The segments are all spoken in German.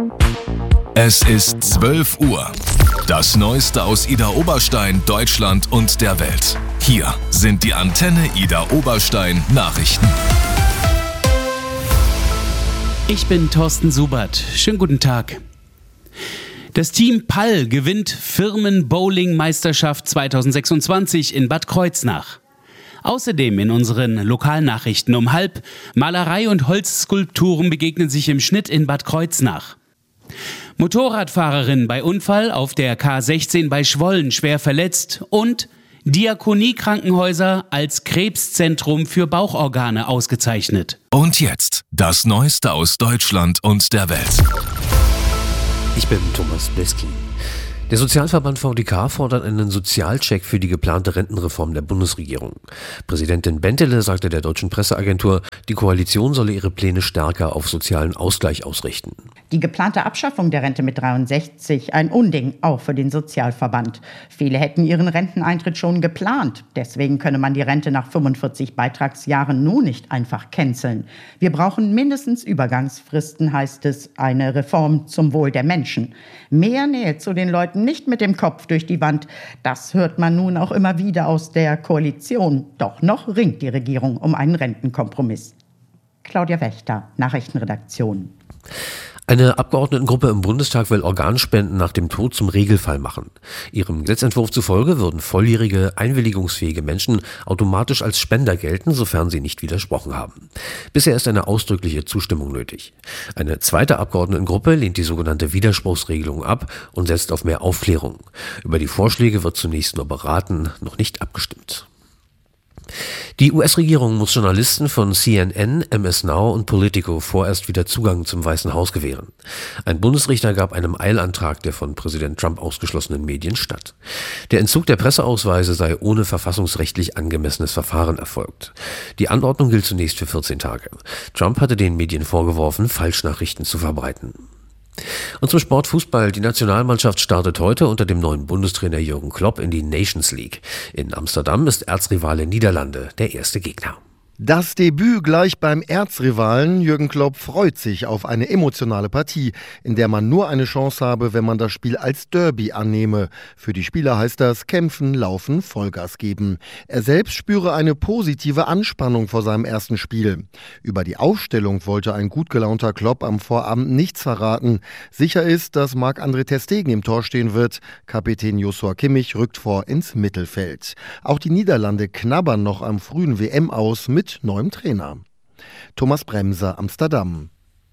Es ist 12 Uhr. Das Neueste aus Idar-Oberstein, Deutschland und der Welt. Hier sind die Antenne Idar-Oberstein Nachrichten. Ich bin Thorsten Subert. Schönen guten Tag. Das Team Pall gewinnt Firmen-Bowling-Meisterschaft 2026 in Bad Kreuznach. Außerdem in unseren Lokalnachrichten um 12:30 Malerei und Holzskulpturen begegnen sich im Schnitt in Bad Kreuznach. Motorradfahrerin bei Unfall auf der K16 bei Schwollen schwer verletzt und Diakonie-Krankenhäuser als Krebszentrum für Bauchorgane ausgezeichnet. Und jetzt das Neueste aus Deutschland und der Welt. Ich bin Thomas Bleski. Der Sozialverband VDK fordert einen Sozialcheck für die geplante Rentenreform der Bundesregierung. Präsidentin Bentele sagte der Deutschen Presseagentur, die Koalition solle ihre Pläne stärker auf sozialen Ausgleich ausrichten. Die geplante Abschaffung der Rente mit 63, ein Unding, auch für den Sozialverband. Viele hätten ihren Renteneintritt schon geplant. Deswegen könne man die Rente nach 45 Beitragsjahren nun nicht einfach canceln. Wir brauchen mindestens Übergangsfristen, heißt es, eine Reform zum Wohl der Menschen. Mehr Nähe zu den Leuten, nicht mit dem Kopf durch die Wand. Das hört man nun auch immer wieder aus der Koalition. Doch noch ringt die Regierung um einen Rentenkompromiss. Claudia Wächter, Nachrichtenredaktion. Eine Abgeordnetengruppe im Bundestag will Organspenden nach dem Tod zum Regelfall machen. Ihrem Gesetzentwurf zufolge würden volljährige, einwilligungsfähige Menschen automatisch als Spender gelten, sofern sie nicht widersprochen haben. Bisher ist eine ausdrückliche Zustimmung nötig. Eine zweite Abgeordnetengruppe lehnt die sogenannte Widerspruchsregelung ab und setzt auf mehr Aufklärung. Über die Vorschläge wird zunächst nur beraten, noch nicht abgestimmt. Die US-Regierung muss Journalisten von CNN, MS Now und Politico vorerst wieder Zugang zum Weißen Haus gewähren. Ein Bundesrichter gab einem Eilantrag der von Präsident Trump ausgeschlossenen Medien statt. Der Entzug der Presseausweise sei ohne verfassungsrechtlich angemessenes Verfahren erfolgt. Die Anordnung gilt zunächst für 14 Tage. Trump hatte den Medien vorgeworfen, Falschnachrichten zu verbreiten. Und zum Sport Fußball. Die Nationalmannschaft startet heute unter dem neuen Bundestrainer Jürgen Klopp in die Nations League. In Amsterdam ist Erzrivale Niederlande der erste Gegner. Das Debüt gleich beim Erzrivalen. Jürgen Klopp freut sich auf eine emotionale Partie, in der man nur eine Chance habe, wenn man das Spiel als Derby annehme. Für die Spieler heißt das kämpfen, laufen, Vollgas geben. Er selbst spüre eine positive Anspannung vor seinem ersten Spiel. Über die Aufstellung wollte ein gut gelaunter Klopp am Vorabend nichts verraten. Sicher ist, dass Marc-André ter Stegen im Tor stehen wird. Kapitän Joshua Kimmich rückt vor ins Mittelfeld. Auch die Niederlande knabbern noch am frühen WM aus mit neuem Trainer. Thomas Bremser, Amsterdam.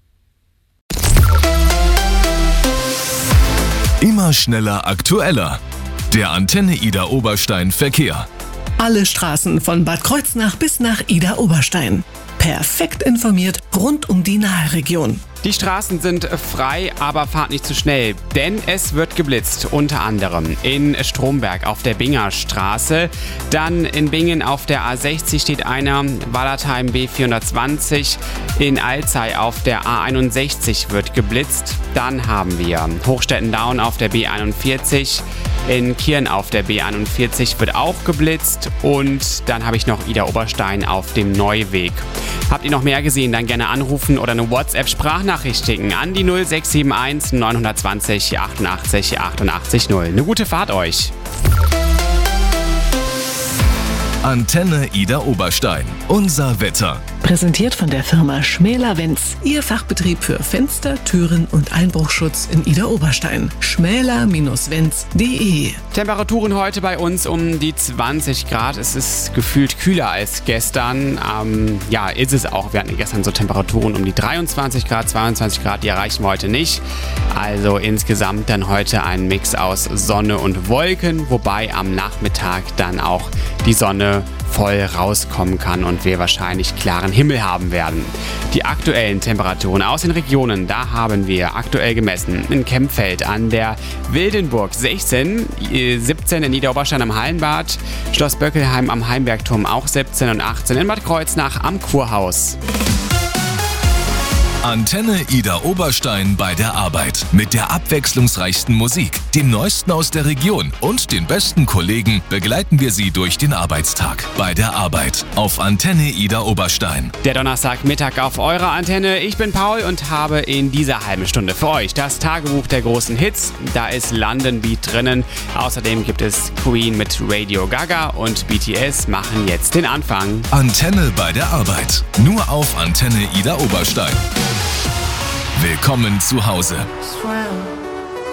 Immer schneller, aktueller. Der Antenne Idar-Oberstein Verkehr. Alle Straßen von Bad Kreuznach bis nach Idar-Oberstein. Perfekt informiert rund um die Nahregion. Die Straßen sind frei, aber fahrt nicht zu schnell, denn es wird geblitzt, unter anderem in Stromberg auf der Bingerstraße, dann in Bingen auf der A60 steht einer, Wallertheim B420, in Alzey auf der A61 wird geblitzt, dann haben wir Hochstetten-Daun auf der B41, in Kirn auf der B41 wird auch geblitzt und dann habe ich noch Idar-Oberstein auf dem Neuweg. Habt ihr noch mehr gesehen, dann gerne anrufen oder eine WhatsApp-Sprachnachricht schicken an die 0671 920 88 88 0. Eine gute Fahrt euch! Antenne Idar-Oberstein. Unser Wetter. Präsentiert von der Firma Schmäler-Wenz. Ihr Fachbetrieb für Fenster, Türen und Einbruchschutz in Idar-Oberstein. schmäler-wenz.de. Temperaturen heute bei uns um die 20 Grad. Es ist gefühlt kühler als gestern. Ja, ist es auch. Wir hatten gestern so Temperaturen um die 23 Grad, 22 Grad. Die erreichen wir heute nicht. Also insgesamt dann heute ein Mix aus Sonne und Wolken. Wobei am Nachmittag dann auch die Sonne voll rauskommen kann und wir wahrscheinlich klaren Himmel haben werden. Die aktuellen Temperaturen aus den Regionen, da haben wir aktuell gemessen in Kempfeld an der Wildenburg 16, 17 in Idar-Oberstein am Hallenbad, Schloss Böckelheim am Heimbergturm auch 17 und 18 in Bad Kreuznach am Kurhaus. Antenne Ida Oberstein bei der Arbeit. Mit der abwechslungsreichsten Musik, dem Neuesten aus der Region und den besten Kollegen begleiten wir Sie durch den Arbeitstag. Bei der Arbeit auf Antenne Ida Oberstein. Der Donnerstagmittag auf eurer Antenne. Ich bin Paul und habe in dieser halben Stunde für euch das Tagebuch der großen Hits. Da ist London Beat drinnen. Außerdem gibt es Queen mit Radio Gaga und BTS machen jetzt den Anfang. Antenne bei der Arbeit. Nur auf Antenne Ida Oberstein. Willkommen zu Hause. Swim